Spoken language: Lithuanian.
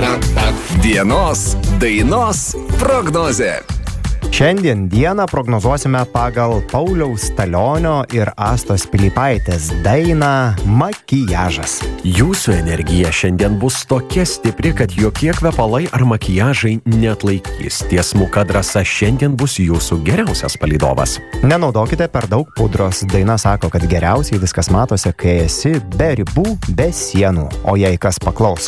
Dienos dainos prognozė. Šiandien dieną prognozuosime pagal Pauliaus Stalionio ir Astos Pilypaitės dainą Makiažas. Jūsų energija šiandien bus tokia stipri, kad jokie kvepalai ar makiažai neatlaikys. Tiesmuka drąsa šiandien bus jūsų geriausias palydovas. Nenaudokite per daug pudros. Daina sako, kad geriausiai viskas matosi, kai esi be ribų, be sienų. O jei kas paklaus,